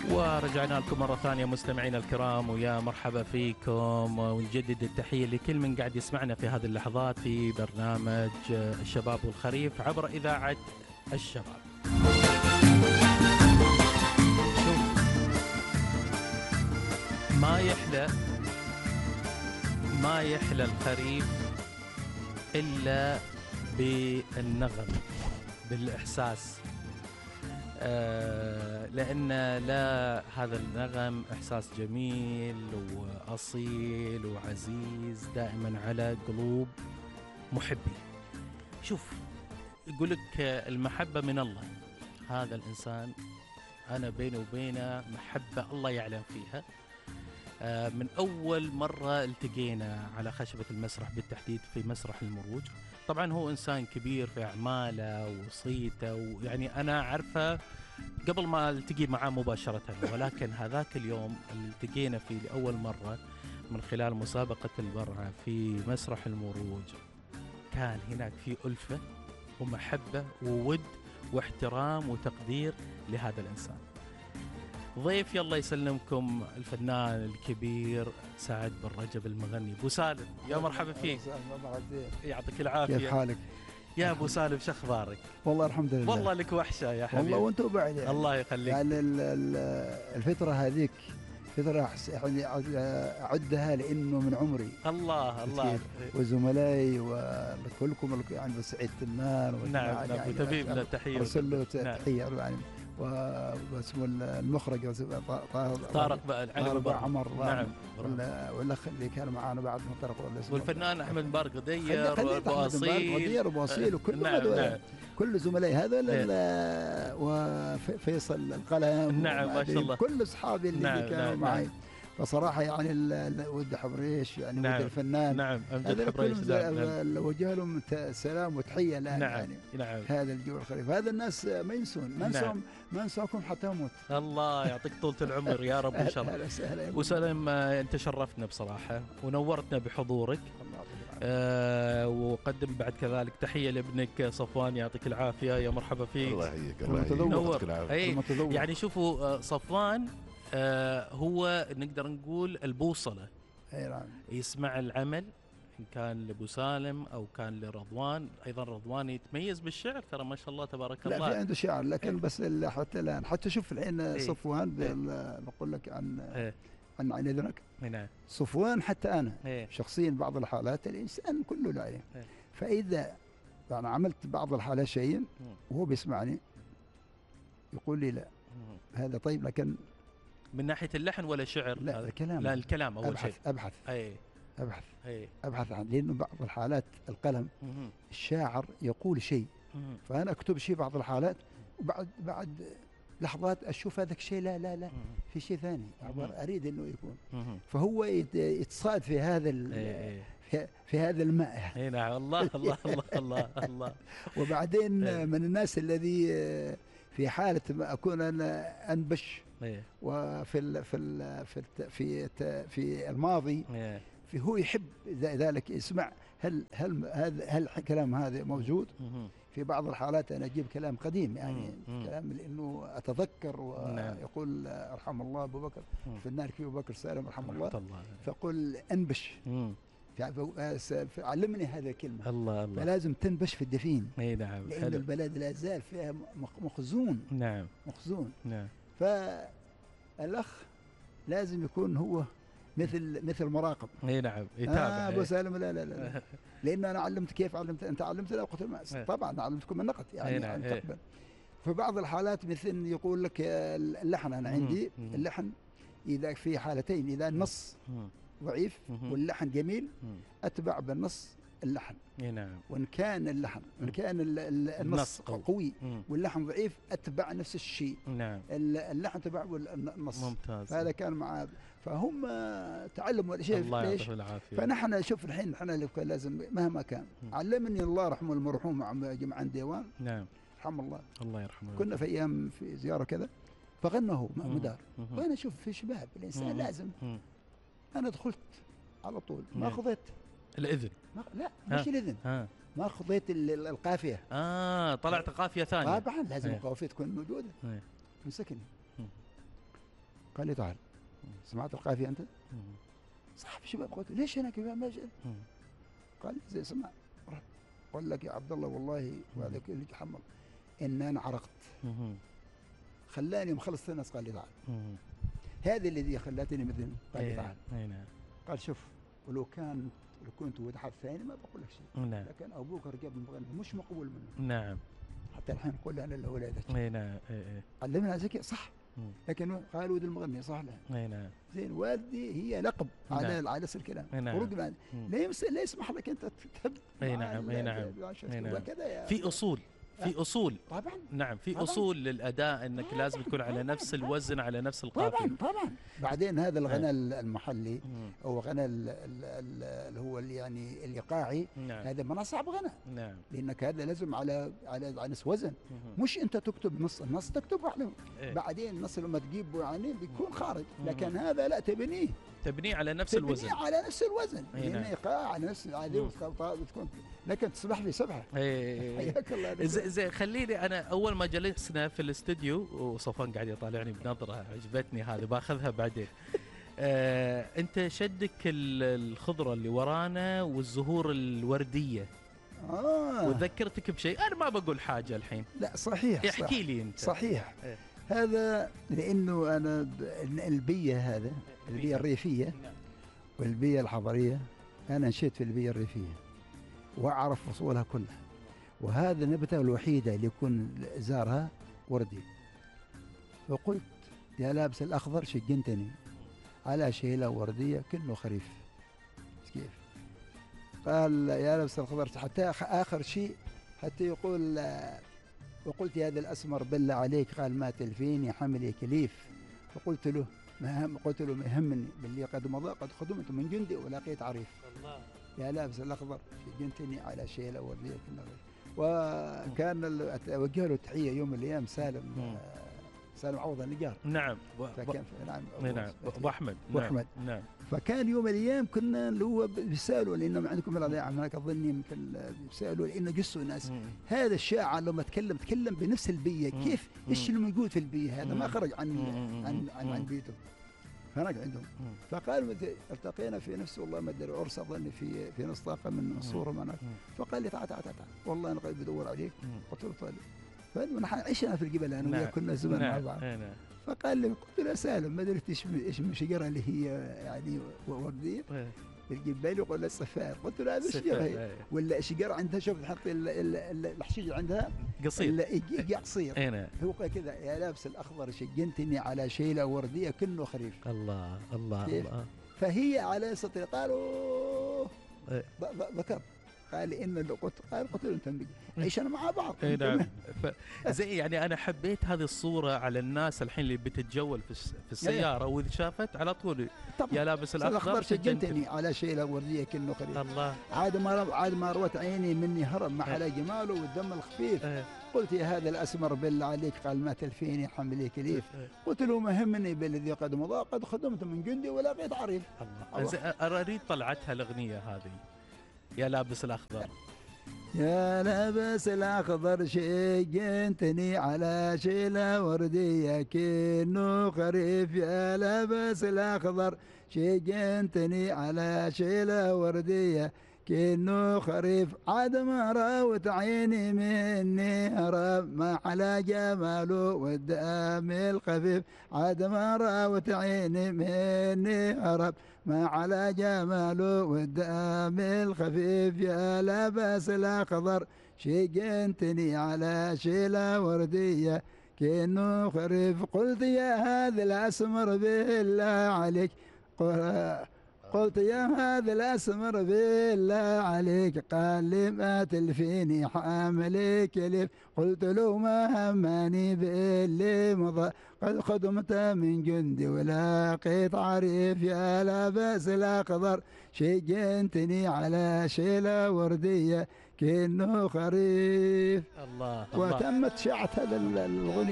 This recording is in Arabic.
ورجعنا لكم مرة ثانية مستمعينا الكرام، ويا مرحبا فيكم، ونجدد التحية لكل من قاعد يسمعنا في هذه اللحظات في برنامج الشباب والخريف عبر إذاعة الشباب. شوف، ما يحلى الخريف إلا بالنغم، بالإحساس، لأن لا هذا النغم إحساس جميل وأصيل وعزيز دائما على قلوب محبي. شوف، يقولك المحبة من الله. هذا الإنسان أنا بيني وبينه محبة الله يعلم فيها. من أول مرة التقينا على خشبة المسرح، بالتحديد في مسرح المروج. طبعا هو إنسان كبير في أعماله وصيته، ويعني أنا عارفه قبل ما التقي معاه مباشرة، ولكن هذاك اليوم اللي التقينا فيه لأول مرة من خلال مسابقة البرعة في مسرح المروج، كان هناك في ألفة ومحبة وود واحترام وتقدير لهذا الإنسان. ضيفي الله يسلمكم الفنان الكبير سعد بن رجب المغني. ابو سالم، يا مرحبا فيك. يعطيك العافيه. كيف حالك يا ابو سالم؟ شو اخبارك؟ والله الحمد لله. والله لك وحشه يا حبيبي. والله وانتم بعد يعني. الله يخليك. يعني الفتره هذيك فتره يعني اعدها لانه من عمري. الله الله. وزملائي وكلكم يعني سعيد تمان. نعم ابو تبيب له تحيه. ارسل له تحيه يعني. واسمه المخرج طارق عمر. نعم. والاخ اللي كان معانا بعد ما طرق، والفنان احمد مبارك غدير وابو اصيل وكل نعم. كل زملائي هذول وفيصل القلم. نعم ما شاء الله. كل اصحابي اللي كانوا معي. فصراحه يعني ود حبريش يعني. ود الفنان. نعم امجد حبريش. وجه لهم سلام وتحيه الان. نعم يعني نعم. هذا الجو الخريف، هذا الناس ما ينسون، ما انساكم حتى اموت. الله يعطيك طولة العمر يا رب ان شاء الله. وسلام، انت شرفتنا بصراحه ونورتنا بحضورك. وقدم بعد كذلك تحيه لابنك صفوان، يعطيك العافيه. يا مرحبا فيك. الله يحييك. الله يحييك. يعني شوفوا صفوان هو نقدر نقول البوصله. يسمع العمل إن كان لأبو سالم أو كان لرضوان. أيضا رضوان يتميز بالشعر ترى ما شاء الله تبارك الله. لا في عنده شعر، لكن بس حتى الآن حتى شوف الحين صفوان بقول لك عن إذنك. نعم. صفوان حتى أنا شخصيا بعض الحالات الإنسان كله لا عليه. فإذا أنا عملت بعض الحالات شيء وهو بيسمعني يقول لي لا هذا طيب، لكن من ناحية اللحن ولا شعر؟ لا الكلام. لا الكلام أول شيء. أبحث عن، لأنه بعض الحالات القلم الشاعر يقول شيء فأنا أكتب شيء بعض الحالات، وبعد لحظات أشوف هذاك الشيء لا في شيء ثاني أريد إنه يكون. فهو يتصاد في هذا في هذا الماء. نعم. الله الله الله الله الله. وبعدين من الناس الذي في حالة ما أكون أنا أنبش وفي في الماضي هو يحب ذلك يسمع هل الكلام هذا موجود. في بعض الحالات أنا أجيب كلام قديم يعني كلام لأنه أتذكر ويقول أرحم الله أبو بكر الفنان أبو بكر سالم رحمه الله، فقل أنبش علمني هذا الكلمة. الله الله. فلازم تنبش في الدفين. نعم. لأن البلد لا زال فيها مخزون. نعم. مخزون. نعم. فالأخ لازم يكون هو مثل مراقب. نعم يتابع. أبو سالم لا لأن أنا علمت كيف علمت أنت علمت لا قلت طبعا علمتكم النقد يعني تقبل. في بعض الحالات مثل يقول لك اللحن أنا عندي اللحن إذا في حالتين، إذا النص ضعيف واللحن جميل أتبع بالنص اللحن. نعم. وإن كان اللحن وإن كان النص قوي واللحن ضعيف أتبع نفس الشيء. نعم. اللحن تبع النص. ممتاز. هذا كان مع فهم تعلموا الشيء. الله يعطيه العافية. فنحن شوف الحين احنا لازم مهما كان علمني الله رحمه المرحوم عن ديوان. نعم. رحم الله. الله يرحمه. كنا في أيام في زيارة كذا فغنى هو مدار. وأنا أشوف في شباب الإنسان لازم. أنا دخلت على طول ما خضيت الإذن. لا مش الإذن. ما خضيت القافية. طلعت قافية ثانية. طبعا لازم القافية تكون موجودة. مسكني قال لي تعال سمعت القافية أنت؟ صح شباب. قلت ليش هناك ما قال لي زي اسمع قال لك يا عبد الله والله وهذا اللي يتحمل ان انا عرقت خلاني مخلص الناس. قال لي تعال هذه الذي خلتني مثل. قال لي تعال قال شوف ولو كنت ولد حد ثاني ما بقول لك شيء لكن ابوك رجال المغني مش مقبول منه. نعم حتى الحين نقول انا لاولادك نعم علمنا زكي صح لكن قال ولد المغني صح له. نعم زين والدي هي لقب على نفس الكلام. ورجل لا يسمح لك انت تتهب. نعم نعم وكذا في اصول في اصول طبعا. نعم في اصول للاداء انك لازم تكون على نفس الوزن على نفس القافيه. طبعا. بعدين هذا الغناء المحلي او غناء اللي هو يعني الايقاعي هذا ما صعب غناء. نعم لانك هذا لازم على نفس وزن. مش انت تكتب النص تكتبه عليه بعدين النص لما تجيبه يعني بيكون خارج. لكن هذا لا تبنيه على نفس الوزن. على نفس الوزن لان ايقاع على نفس العادي وتكون لكن تسبح في سبحه. حياك الله. زين خليني انا اول ما جلسنا في الاستديو وصفوان قاعد يطالعني بنظره عجبتني هذه باخذها بعدين. انت شدك الخضره اللي ورانا والزهور الورديه وذكرتك بشيء. انا ما بقول حاجه الحين. لا صحيح احكي لي انت. صحيح هذا لانه انا البيه هذا البيه الريفيه والبيه الحضريه. انا نشيت في البيه الريفيه واعرف فصولها كلها. وهذا النبته الوحيده اللي يكون زارها وردي. فقلت يا لابس الاخضر شجنتني على شيله ورديه كأنه خريف. كيف؟ قال يا لابس الاخضر حتى اخر شيء حتى يقول وقلت يا هذا الاسمر بالله عليك. قال ما تلفيني حملي كليف. فقلت له ما يهمني باللي قد مضى قد خدمت من جندي ولقيت عريف. الله. يا لابس الاخضر شجنتني على شيله ورديه كأنه خريف. وكان اوجه له تحيه يوم من الايام سالم عوض النجار. نعم فكان نعم ابو احمد. نعم فكان يوم الايام كنا اللي هو بيسالوا لانه عندكم في الاضياء هناك اظن يمكن بيسالوا لانه جسوا الناس. هذا الشاعر لما تكلم بنفس البيه كيف ايش اللي موجود في البيه هذا ما خرج عن بيته هناك عندهم. فقال التقينا في نفس والله ما ادري عرس اظن في نص طاقه من الصوره هناك. فقال لي تعال والله انا قاعد بدور عليك. قلت له طيب فنحن عشنا في الجبل انا وياه كنا زمان مع بعض. فقال لي قلت له سالم ما درت ايش الشجره اللي هي يعني ورديه الجبال يقول الصفار. قلت له هذا الشجره ولا الشجره عندها شوف تحط الحشيش عندها قصير قصير. هو كذا يا لابس الاخضر شجنتني على شيله ورديه كأنه خريف. الله الله الله. فهي على سطر قالوا ذكر قال ان اللي قلت له انت عيشنا مع بعض. نعم. زي يعني انا حبيت هذه الصوره على الناس الحين اللي بتتجول في السياره واذا شافت على طول يا لابس الاخضر شجنتني على شيله ورديه كأنه خريف. الله. عاد ما روت عيني مني هرب ما على جماله والدم الخفيف. قلت يا هذا الاسمر بالله عليك. قال ما تلفيني حملي كليف. قلت له ما همني بالذي قد مضى قد خدمت من جندي ولقيت عريف. الله. اريد طلعتها الاغنيه هذه يا لابس الأخضر. يا لابس الأخضر شجنتني على شيلة وردية كأنه خريف. يا لابس الأخضر شجنتني على شيلة وردية كأنه خريف. عاد ما راوت عيني مني هرب ما على جماله والدم الخفيف. عاد ما راوت عيني مني هرب ما على جماله والدم الخفيف. يا لابس الأخضر شجنتني على شيلة وردية كأنه خريف. قلت يا هذا الأسمر بالله عليك. قلت يا هذا الأسمر بالله عليك. قال لي ما تلفيني حاملي كليف. قلت له ما هماني باللي مضى قد خدمت من جندي ولقيت عريف. يا لابس الأخضر شجنتني على شيلة وردية كأنه خريف. الله. وتمت شاعة هذا الغنية.